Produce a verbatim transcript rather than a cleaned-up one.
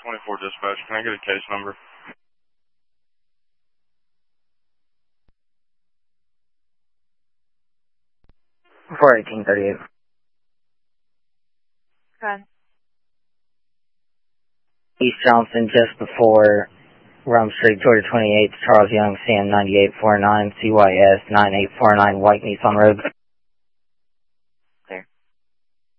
twenty-four dispatch. Can I get a case number? four eighteen thirty-eight. Okay. East Johnson, just before Rome Street, Georgia twenty-eight, Charles Young, C M nine eight four nine, C Y S nine eight four nine, White Nissan Road.